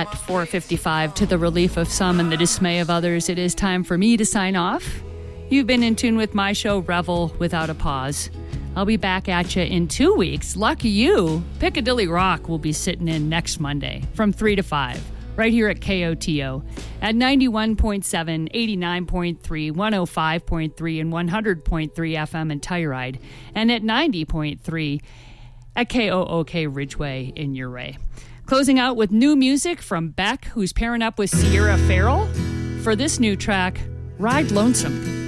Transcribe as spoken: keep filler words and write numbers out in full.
At four fifty-five, to the relief of some and the dismay of others, it is time for me to sign off. You've been in tune with my show, Revel Without a Pause. I'll be back at you in two weeks. Lucky you, Piccadilly Rock will be sitting in next Monday from three to five, right here at K O T O at ninety-one point seven, eighty-nine point three, one oh five point three, and one hundred point three F M in Telluride, and at ninety point three at K O O K Ridgeway in Ouray. Closing out with new music from Beck, who's pairing up with Sierra Farrell for this new track, Ride Lonesome.